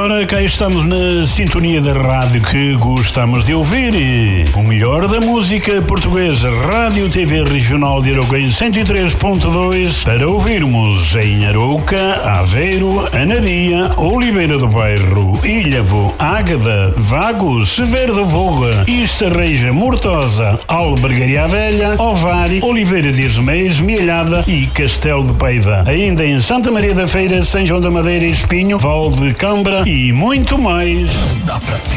Ora, cá estamos na sintonia da rádio que gostamos de ouvir. O melhor da música portuguesa, Rádio TV Regional de Arouca em 103.2, para ouvirmos em Arouca, Aveiro, Anadia, Oliveira do Bairro, Ilhavo, Águeda, Vagos, Severo da Voga, Estarreja, Mortosa, Albergaria Velha, Ovar, Oliveira de Esmeios, Mielhada e Castelo de Paiva. Ainda em Santa Maria da Feira, São João da Madeira e Espinho, Val de Câmara e muito mais. Dá pra ter.